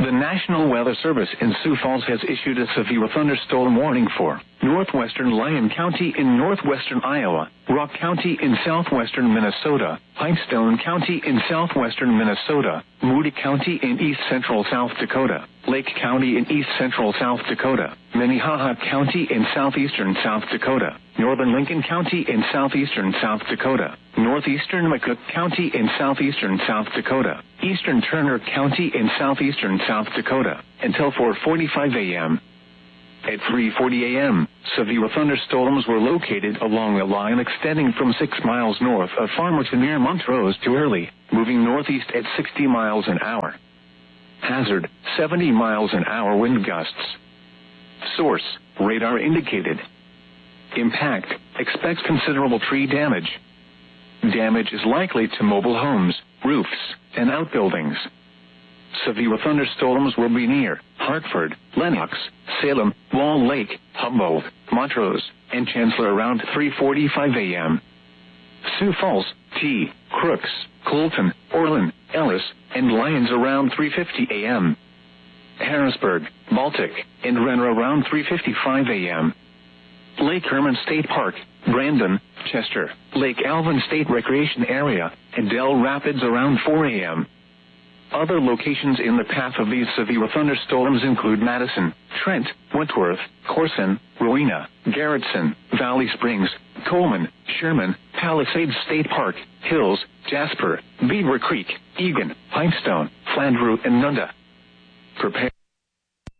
The National Weather Service in Sioux Falls has issued a severe thunderstorm warning for northwestern Lyon County in northwestern Iowa, Rock County in southwestern Minnesota, Pipestone County in southwestern Minnesota, Moody County in east central South Dakota, Lake County in east central South Dakota, Minnehaha County in southeastern South Dakota, northern Lincoln County in southeastern South Dakota, northeastern McCook County in southeastern South Dakota, eastern Turner County in southeastern South Dakota, until 4:45 a.m. At 3:40 a.m., severe thunderstorms were located along a line extending from 6 miles north of Farmerton near Montrose to Early, moving northeast at 60 miles an hour. Hazard, 70 miles an hour wind gusts. Source, radar indicated. Impact, expects considerable tree damage. Damage is likely to mobile homes, roofs, and outbuildings. Severe thunderstorms will be near Hartford, Lenox, Salem, Wall Lake, Humboldt, Montrose, and Chancellor around 3:45 a.m. Sioux Falls, T, Crooks, Colton, Orland, Ellis, and Lyons around 3:50 a.m. Harrisburg, Baltic, and Renner around 3:55 a.m. Lake Herman State Park, Brandon, Chester, Lake Alvin State Recreation Area, and Dell Rapids around 4 a.m. Other locations in the path of these severe thunderstorms include Madison, Trent, Wentworth, Corson, Rowena, Garrettson, Valley Springs, Coleman, Sherman, Palisades State Park, Hills, Jasper, Beaver Creek, Egan, Pipestone, Flandreau, and Nunda. Prepare.